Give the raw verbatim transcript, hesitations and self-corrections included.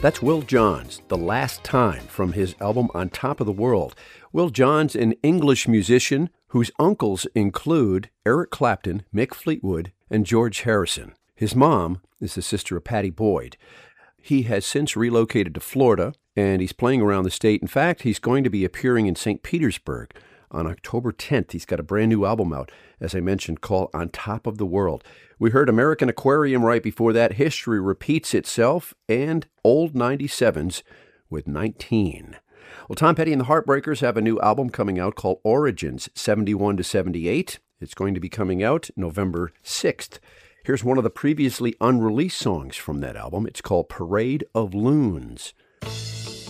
That's Will Johns, The Last Time, from his album On Top of the World. Will Johns, an English musician whose uncles include Eric Clapton, Mick Fleetwood, and George Harrison. His mom is the sister of Pattie Boyd. He has since relocated to Florida, and he's playing around the state. In fact, he's going to be appearing in Saint Petersburg on October tenth. He's got a brand new album out, as I mentioned, called On Top of the World. We heard American Aquarium right before that, History Repeats Itself, and Old ninety-sevens with nineteen. Well, Tom Petty and the Heartbreakers have a new album coming out called Origins, seventy-one to seventy-eight. It's going to be coming out November sixth. Here's one of the previously unreleased songs from that album. It's called Parade of Loons.